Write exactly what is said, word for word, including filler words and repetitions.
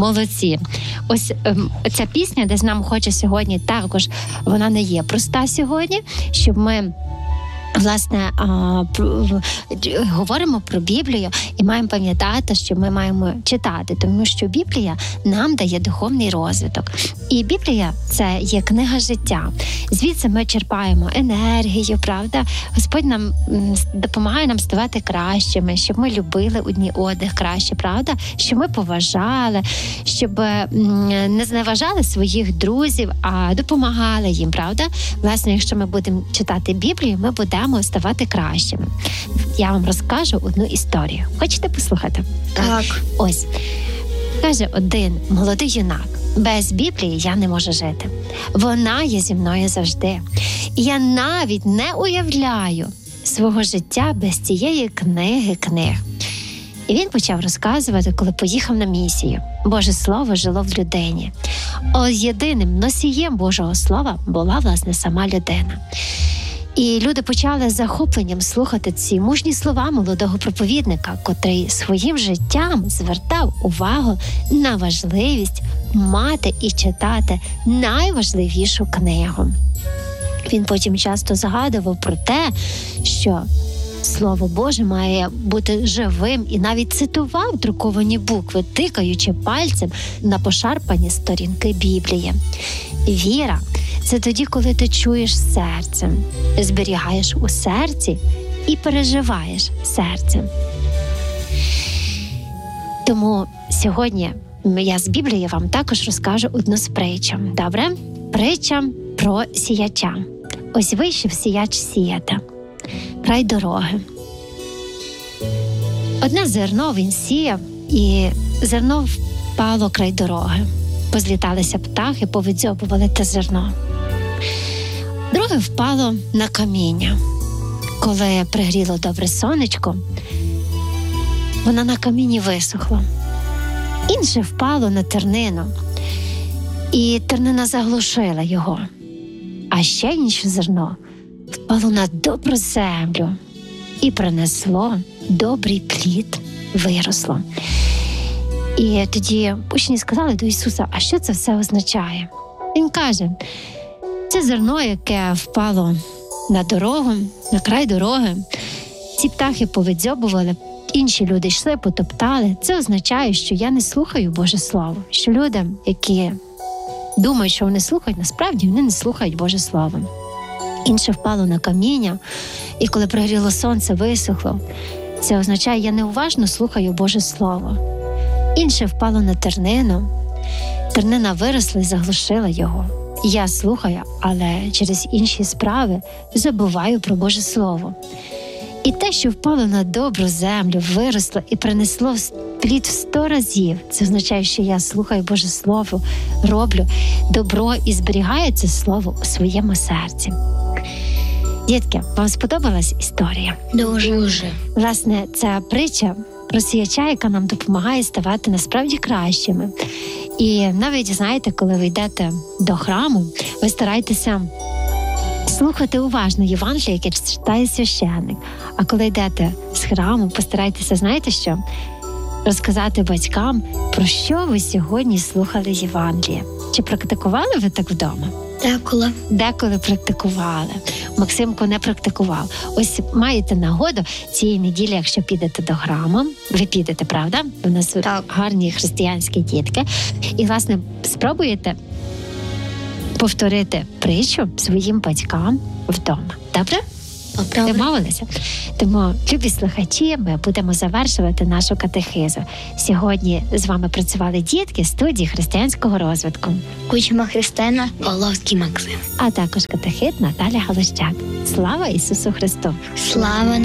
Молодці. Ось ем, ця пісня, десь нам хоче сьогодні також, вона не є проста сьогодні, щоб ми власне, а, про, говоримо про Біблію і маємо пам'ятати, що ми маємо читати, тому що Біблія нам дає духовний розвиток. І Біблія – це є книга життя. Звідси ми черпаємо енергію, правда? Господь нам допомагає нам ставати кращими, щоб ми любили одні одних краще, правда? Щоб ми поважали, щоб не зневажали своїх друзів, а допомагали їм, правда? Власне, якщо ми будемо читати Біблію, ми будемо ставати кращими. Я вам розкажу одну історію. Хочете послухати? Так. Ось. Каже один молодий юнак: без Біблії я не можу жити. Вона є зі мною завжди. І я навіть не уявляю свого життя без цієї книги книг. І він почав розказувати, коли поїхав на місію. Боже Слово жило в людині. Ось єдиним носієм Божого Слова була, власне, сама людина. І люди почали з захопленням слухати ці мужні слова молодого проповідника, котрий своїм життям звертав увагу на важливість мати і читати найважливішу книгу. Він потім часто згадував про те, що Слово Боже має бути живим, і навіть цитував друковані букви, тикаючи пальцем на пошарпані сторінки Біблії. Віра – це тоді, коли ти чуєш серцем, зберігаєш у серці і переживаєш серцем. Тому сьогодні я з Біблії вам також розкажу одну з притч. Добре? Притча про сіяча. Ось вийшов сіяч сіяти край дороги. Одне зерно він сіяв, і зерно впало край дороги. Позліталися птахи, повидзьобували те зерно. Друге впало на каміння. Коли пригріло добре сонечко, воно на камінні висохло. Інше впало на тернину, і тернина заглушила його. А ще інше зерно впало на добру землю і принесло добрий плід, виросло. І тоді учні сказали до Ісуса: а що це все означає? Він каже: це зерно, яке впало на дорогу, на край дороги, ці птахи повидзьобували, інші люди йшли, потоптали. Це означає, що я не слухаю Боже Слово. Що люди, які думають, що вони слухають, насправді вони не слухають Боже Слово. Інше впало на каміння, і коли пригріло сонце, висохло. Це означає, я неуважно слухаю Боже Слово. Інше впало на тернину. Тернина виросла і заглушила його. Я слухаю, але через інші справи забуваю про Боже Слово. І те, що впало на добру землю, виросло і принесло плід в сто разів, це означає, що я слухаю Боже Слово, роблю добро і зберігаю це Слово у своєму серці. Дітки, вам сподобалась історія? Дуже. Власне, ця притча про сіяча, яка нам допомагає ставати насправді кращими. І навіть, знаєте, коли ви йдете до храму, ви старайтеся слухати уважно Євангеліє, яке читає священник. А коли йдете з храму, постарайтеся, знаєте що? Розказати батькам, про що ви сьогодні слухали Євангеліє. Чи практикували ви так вдома? Деколи. Деколи практикували. Максимко не практикував. Ось маєте нагоду цієї неділі, якщо підете до храму, ви підете, правда? У нас так. Гарні християнські дітки. І, власне, спробуєте повторити притчу своїм батькам вдома. Добре? Добре. Домовилися? Тому, любі слухачі, ми будемо завершувати нашу катехизу. Сьогодні з вами працювали дітки студії християнського розвитку. Кучма Христина, Павловський Максим. А також катехит Наталя Галущак. Слава Ісусу Христу! Слава